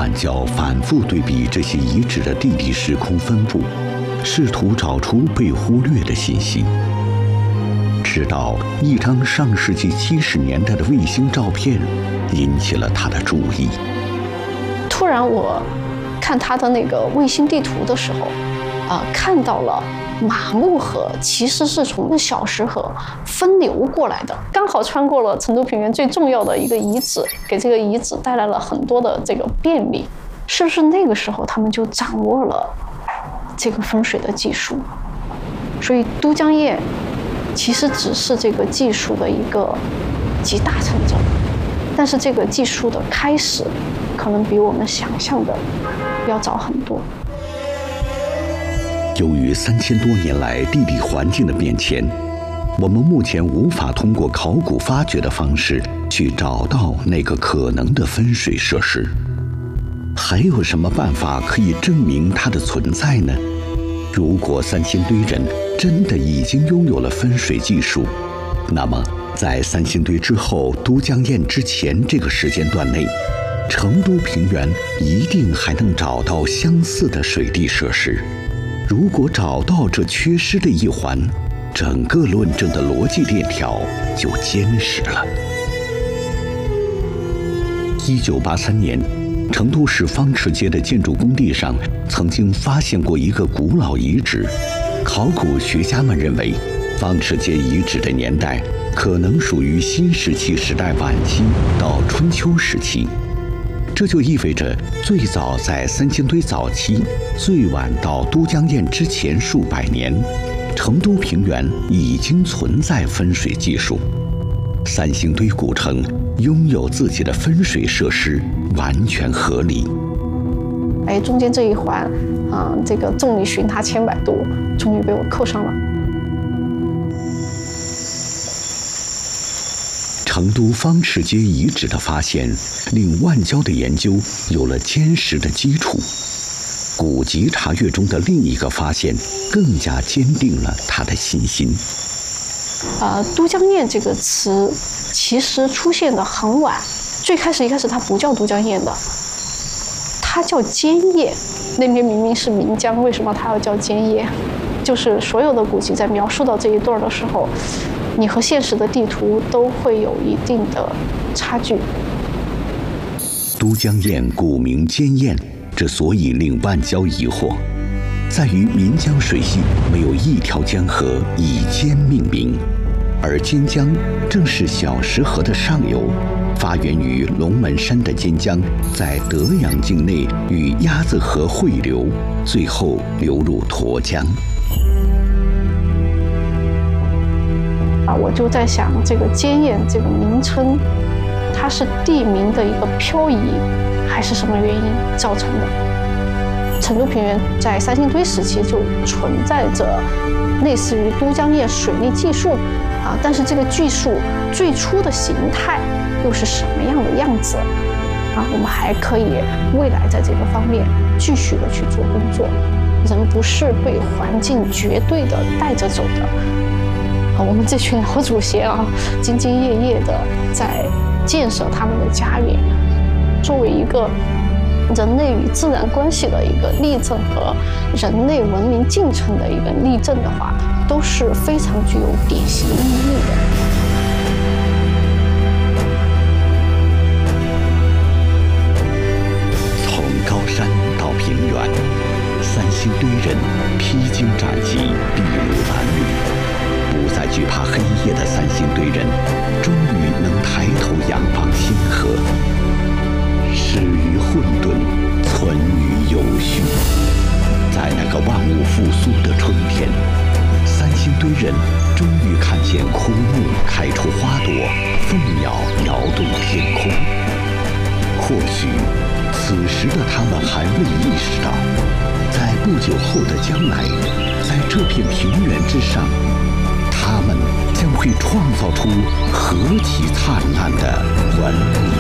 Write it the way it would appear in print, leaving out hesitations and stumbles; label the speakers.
Speaker 1: 万焦反复对比这些遗址的地理时空分布，试图找出被忽略的信息。直到一张上世纪70年代的卫星照片引起了他的注意。
Speaker 2: 突然，我看他的那个卫星地图的时候，看到了马木河其实是从小石河分流过来的，刚好穿过了成都平原最重要的一个遗址，给这个遗址带来了很多的这个便利。是不是那个时候他们就掌握了这个风水的技术？所以都江堰其实只是这个技术的一个集大成者，但是这个技术的开始可能比我们想象的要早很多。
Speaker 1: 由于3000多年来地理环境的变迁，我们目前无法通过考古发掘的方式去找到那个可能的分水设施。还有什么办法可以证明它的存在呢？如果三星堆人真的已经拥有了分水技术，那么在三星堆之后、都江堰之前这个时间段内，成都平原一定还能找到相似的水地设施。如果找到这缺失的一环，整个论证的逻辑链条就坚实了。1983年，成都市方池街的建筑工地上曾经发现过一个古老遗址，考古学家们认为，方池街遗址的年代可能属于新石器时代晚期到春秋时期。这就意味着，最早在三星堆早期，最晚到都江堰之前数百年，成都平原已经存在分水技术。三星堆古城拥有自己的分水设施，完全合理。
Speaker 2: 中间这一环，这个众里寻他千百度，终于被我扣上了。
Speaker 1: 成都方池街遗址的发现，令万焦的研究有了坚实的基础。古籍查阅中的另一个发现，更加坚定了他的信心。
Speaker 2: 都江堰这个词其实出现的很晚，一开始它不叫都江堰的，它叫尖堰。那边明明是岷江，为什么它要叫尖堰？就是所有的古籍在描述到这一段的时候，你和现实的地图都会有一定的差距。
Speaker 1: 都江堰古名尖堰，之所以令万焦疑惑，在于岷江水系没有一条江河以尖命名，而尖江正是小石河的上游，发源于龙门山的尖江，在德阳境内与鸭子河汇流，最后流入沱江。
Speaker 2: 我就在想，这个尖堰这个名称，它是地名的一个漂移，还是什么原因造成的？成都平原在三星堆时期就存在着类似于都江堰水利技术但是这个技术最初的形态又是什么样的样子我们还可以未来在这个方面继续的去做工作。人不是被环境绝对的带着走的。我们这群老祖先兢兢业业的在建设他们的家园，作为一个人类与自然关系的一个例证和人类文明进程的一个例证的话，都是非常具有典型意义的。
Speaker 1: 从高山到平原，三星堆人披荆斩棘，筚路蓝缕。不再惧怕黑夜的三星堆人，终于能抬头仰望星河。始于混沌，存于有序。在那个万物复苏的春天，三星堆人终于看见枯木开出花朵，凤鸟摇动天空。或许，此时的他们还未意识到，在不久后的将来，在这片平原之上，他们将会创造出何其灿烂的文明。